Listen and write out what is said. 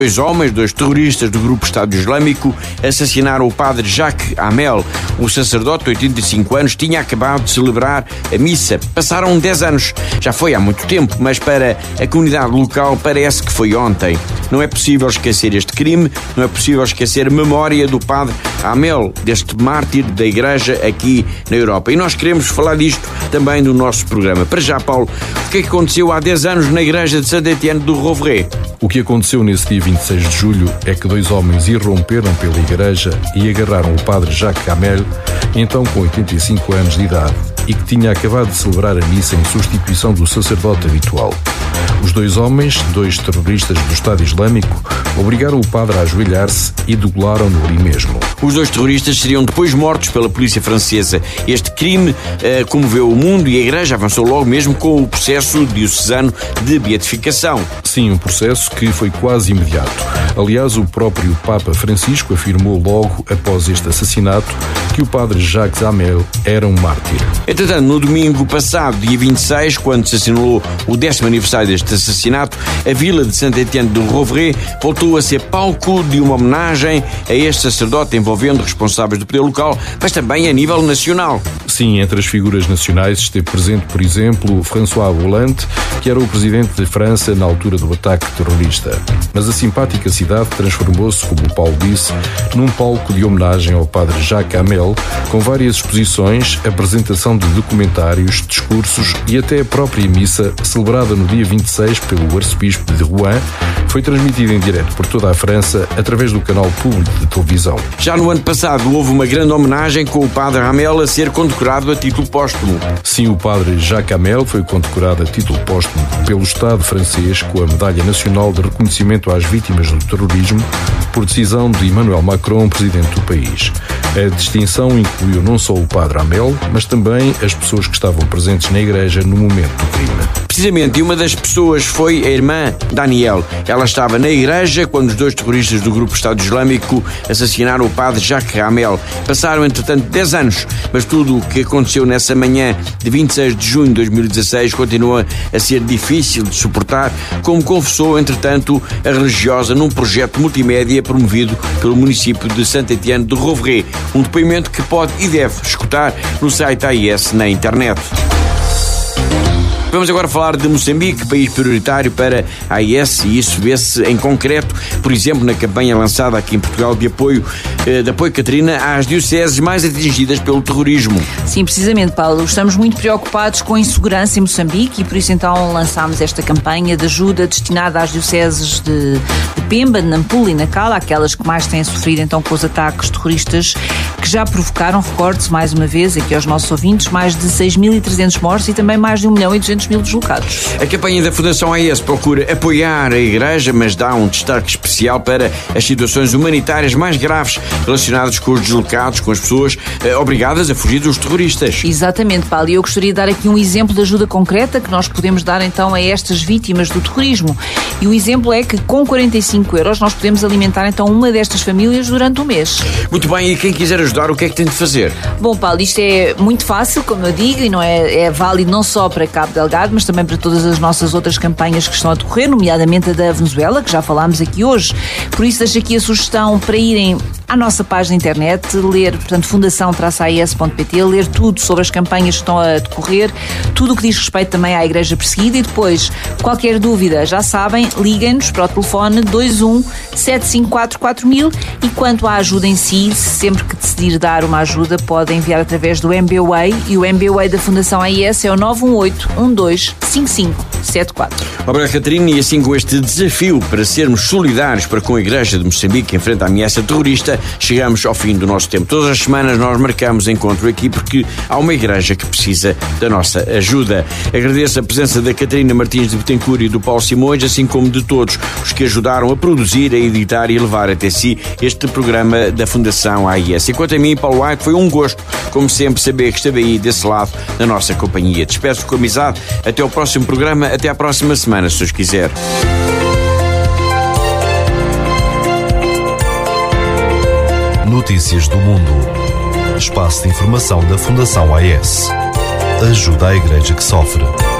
Dois homens, dois terroristas do grupo Estado Islâmico, assassinaram o padre Jacques Hamel. O sacerdote de 85 anos tinha acabado de celebrar a missa. Passaram 10 anos. Já foi há muito tempo, mas para a comunidade local parece que foi ontem. Não é possível esquecer este crime, não é possível esquecer a memória do padre Hamel, deste mártir da Igreja aqui na Europa. E nós queremos falar disto também no nosso programa. Para já, Paulo, o que é que aconteceu há 10 anos na Igreja de Saint-Étienne du Rouvray? O que aconteceu nesse dia 26 de julho é que dois homens irromperam pela igreja e agarraram o padre Jacques Hamel, então com 85 anos de idade, e que tinha acabado de celebrar a missa em substituição do sacerdote habitual. Os dois homens, dois terroristas do Estado Islâmico, obrigaram o padre a ajoelhar-se e degolaram-no ali mesmo. Os dois terroristas seriam depois mortos pela polícia francesa. Este crime comoveu o mundo e a Igreja avançou logo mesmo com o processo diocesano de beatificação. Sim, um processo que foi quase imediato. Aliás, o próprio Papa Francisco afirmou logo após este assassinato que o padre Jacques Hamel era um mártir. Entretanto, no domingo passado, dia 26, quando se assinalou o 10º aniversário deste assassinato, a vila de Saint-Étienne du Rouvray voltou a ser palco de uma homenagem a este sacerdote, envolvendo responsáveis do poder local, mas também a nível nacional. Sim, entre as figuras nacionais esteve presente, por exemplo, François Hollande, que era o presidente de França na altura do ataque terrorista. Mas a simpática cidade transformou-se, como o Paulo disse, num palco de homenagem ao padre Jacques Hamel, com várias exposições, apresentação de documentários, discursos e até a própria missa, celebrada no dia 26 pelo arcebispo de Rouen, foi transmitida em direto por toda a França através do canal público de televisão. Já no ano passado houve uma grande homenagem com o padre Hamel a ser condecorado a título póstumo. Sim, o padre Jacques Hamel foi condecorado a título póstumo pelo Estado francês com a Medalha Nacional de Reconhecimento às Vítimas do Terrorismo, por decisão de Emmanuel Macron, presidente do país. A distinção incluiu não só o padre Hamel, mas também as pessoas que estavam presentes na igreja no momento do crime. Precisamente, e uma das pessoas foi a irmã Danielle. Ela estava na igreja quando os dois terroristas do grupo Estado Islâmico assassinaram o padre Jacques Hamel. Passaram, entretanto, 10 anos, mas tudo o que aconteceu nessa manhã de 26 de junho de 2016 continua a ser difícil de suportar, como confessou, entretanto, a religiosa num projeto multimédia promovido pelo município de Saint-Étienne du Rouvray. Um depoimento que pode e deve escutar no site AIS na internet. Vamos agora falar de Moçambique, país prioritário para a AIS, e isso vê-se em concreto, por exemplo, na campanha lançada aqui em Portugal de apoio, Catarina, às dioceses mais atingidas pelo terrorismo. Sim, precisamente, Paulo. Estamos muito preocupados com a insegurança em Moçambique e por isso então lançámos esta campanha de ajuda destinada às dioceses de Pemba, de Nampula e Nacala, aquelas que mais têm sofrido então com os ataques terroristas que já provocaram, recorde-se mais uma vez aqui aos nossos ouvintes, mais de 6.300 mortos e também mais de 1.200.000 deslocados. A campanha da Fundação AIS procura apoiar a Igreja, mas dá um destaque especial para as situações humanitárias mais graves relacionadas com os deslocados, com as pessoas obrigadas a fugir dos terroristas. Exatamente, Paulo, e eu gostaria de dar aqui um exemplo de ajuda concreta que nós podemos dar então a estas vítimas do terrorismo. E o exemplo é que com 45 euros nós podemos alimentar então uma destas famílias durante um mês. Muito bem, e quem quiser ajudar, o que é que tem de fazer? Bom, Paulo, isto é muito fácil, como eu digo, e não é válido não só para Cabo Delgado, mas também para todas as nossas outras campanhas que estão a decorrer, nomeadamente a da Venezuela, que já falámos aqui hoje. Por isso, deixo aqui a sugestão para irem à nossa página de internet, ler, portanto, fundação-ais.pt, ler tudo sobre as campanhas que estão a decorrer, tudo o que diz respeito também à Igreja Perseguida e depois, qualquer dúvida, já sabem, liguem-nos para o telefone 21 754 4000 e quanto à ajuda em si, sempre que decidir dar uma ajuda, podem enviar através do MBWay e o MBWay da Fundação AIS é o 918-125574. Obrigado, Catarina, e assim com este desafio para sermos solidários para com a Igreja de Moçambique em frente à ameaça terrorista, chegamos ao fim do nosso tempo. Todas as semanas nós marcamos encontro aqui porque há uma igreja que precisa da nossa ajuda. Agradeço a presença da Catarina Martins de Betancourt e do Paulo Simões, assim como de todos os que ajudaram a produzir, a editar e a levar até si este programa da Fundação AIS. E quanto a mim, Paulo White, foi um gosto, como sempre, saber que esteve aí desse lado da nossa companhia. Despeço com amizade. Até ao próximo programa, até à próxima semana, se os quiser. Notícias do Mundo. Espaço de informação da Fundação AIS. Ajuda à Igreja que sofre.